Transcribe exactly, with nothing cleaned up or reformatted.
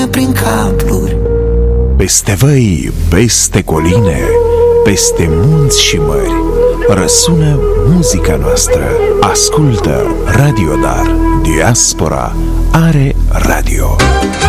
prin cabluri. Peste văi, peste coline, peste munți și mări, răsună muzica noastră. Ascultă Radio Dar. Diaspora are radio.